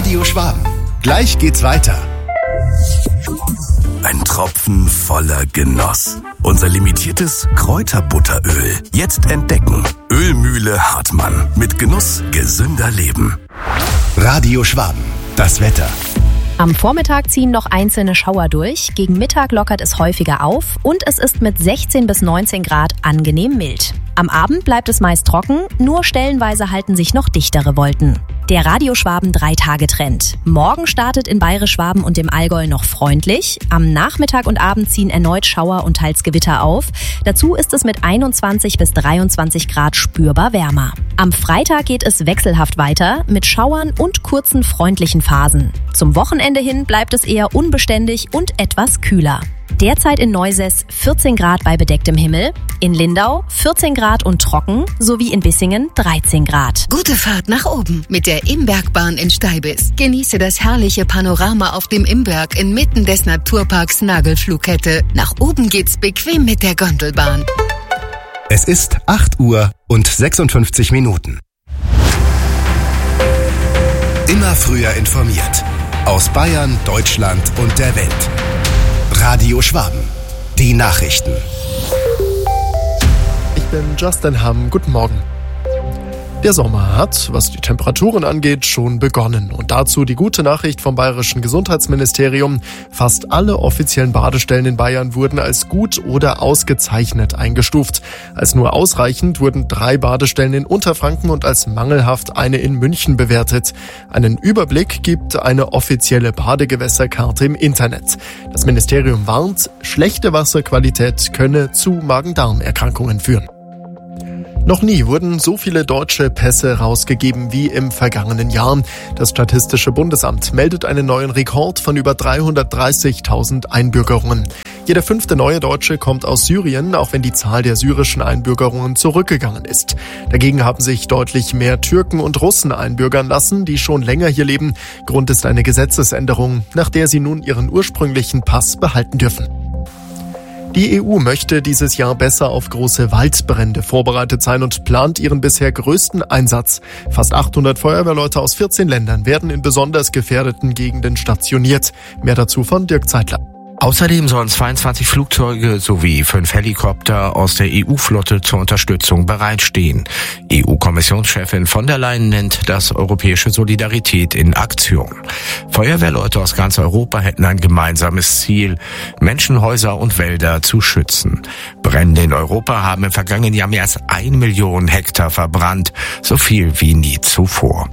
Radio Schwaben. Gleich geht's weiter. Ein Tropfen voller Genuss. Unser limitiertes Kräuterbutteröl. Jetzt entdecken. Ölmühle Hartmann. Mit Genuss gesünder Leben. Radio Schwaben. Das Wetter. Am Vormittag ziehen noch einzelne Schauer durch, gegen Mittag lockert es häufiger auf und es ist mit 16 bis 19 Grad angenehm mild. Am Abend bleibt es meist trocken, nur stellenweise halten sich noch dichtere Wolken. Der Radio Schwaben 3-Tage-Trend. Morgen startet in Bayerisch Schwaben und dem Allgäu noch freundlich. Am Nachmittag und Abend ziehen erneut Schauer und teils Gewitter auf. Dazu ist es mit 21 bis 23 Grad spürbar wärmer. Am Freitag geht es wechselhaft weiter mit Schauern und kurzen freundlichen Phasen. Zum Wochenende hin bleibt es eher unbeständig und etwas kühler. Derzeit in Neusäß 14 Grad bei bedecktem Himmel, in Lindau 14 Grad und trocken sowie in Bissingen 13 Grad. Gute Fahrt nach oben mit der Imbergbahn in Steibis. Genieße das herrliche Panorama auf dem Imberg inmitten des Naturparks Nagelflughette. Nach oben geht's bequem mit der Gondelbahn. Es ist 8 Uhr und 56 Minuten. Immer früher informiert. Aus Bayern, Deutschland und der Welt. Radio Schwaben. Die Nachrichten. Ich bin Justin Hamm. Guten Morgen. Der Sommer hat, was die Temperaturen angeht, schon begonnen. Und dazu die gute Nachricht vom Bayerischen Gesundheitsministerium. Fast alle offiziellen Badestellen in Bayern wurden als gut oder ausgezeichnet eingestuft. Als nur ausreichend wurden 3 Badestellen in Unterfranken und als mangelhaft eine in München bewertet. Einen Überblick gibt eine offizielle Badegewässerkarte im Internet. Das Ministerium warnt, schlechte Wasserqualität könne zu Magen-Darm-Erkrankungen führen. Noch nie wurden so viele deutsche Pässe rausgegeben wie im vergangenen Jahr. Das Statistische Bundesamt meldet einen neuen Rekord von über 330.000 Einbürgerungen. Jeder 5. neue Deutsche kommt aus Syrien, auch wenn die Zahl der syrischen Einbürgerungen zurückgegangen ist. Dagegen haben sich deutlich mehr Türken und Russen einbürgern lassen, die schon länger hier leben. Grund ist eine Gesetzesänderung, nach der sie nun ihren ursprünglichen Pass behalten dürfen. Die EU möchte dieses Jahr besser auf große Waldbrände vorbereitet sein und plant ihren bisher größten Einsatz. Fast 800 Feuerwehrleute aus 14 Ländern werden in besonders gefährdeten Gegenden stationiert. Mehr dazu von Dirk Zeitler. Außerdem sollen 22 Flugzeuge sowie 5 Helikopter aus der EU-Flotte zur Unterstützung bereitstehen. EU-Kommissionschefin von der Leyen nennt das europäische Solidarität in Aktion. Feuerwehrleute aus ganz Europa hätten ein gemeinsames Ziel, Menschen, Häuser und Wälder zu schützen. Brände in Europa haben im vergangenen Jahr mehr als 1 Million Hektar verbrannt, so viel wie nie zuvor.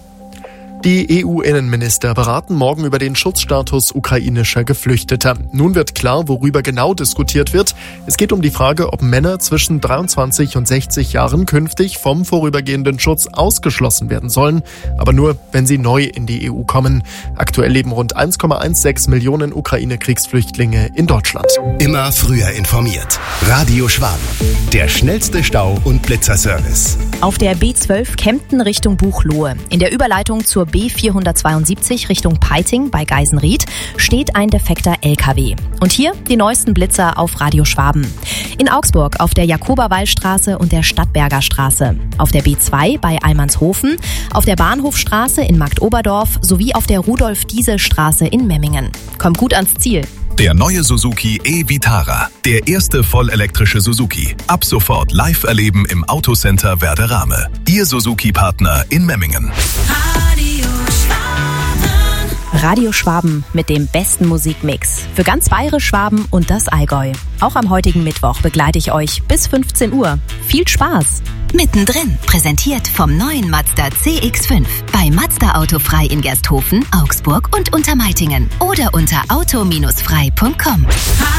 Die EU-Innenminister beraten morgen über den Schutzstatus ukrainischer Geflüchteter. Nun wird klar, worüber genau diskutiert wird. Es geht um die Frage, ob Männer zwischen 23 und 60 Jahren künftig vom vorübergehenden Schutz ausgeschlossen werden sollen, aber nur, wenn sie neu in die EU kommen. Aktuell leben rund 1,16 Millionen Ukraine-Kriegsflüchtlinge in Deutschland. Immer früher informiert. Radio Schwaben. Der schnellste Stau- und Blitzerservice. Auf der B12 Kempten Richtung Buchloe, in der Überleitung zur B472 Richtung Peiting bei Geisenried, steht ein defekter LKW. Und hier die neuesten Blitzer auf Radio Schwaben. In Augsburg auf der Jakoberwallstraße und der Stadtberger Straße. Auf der B2 bei Almanshofen, auf der Bahnhofstraße in Marktoberdorf sowie auf der Rudolf-Diesel-Straße in Memmingen. Kommt gut ans Ziel. Der neue Suzuki e-Vitara. Der erste vollelektrische Suzuki. Ab sofort live erleben im Autocenter Werderame. Ihr Suzuki-Partner in Memmingen. Radio Schwaben mit dem besten Musikmix. Für ganz Bayerisch Schwaben und das Allgäu. Auch am heutigen Mittwoch begleite ich euch bis 15 Uhr. Viel Spaß! Mittendrin, präsentiert vom neuen Mazda CX-5. Bei Mazda Autofrei in Gersthofen, Augsburg und Untermeitingen. Oder unter auto-frei.com.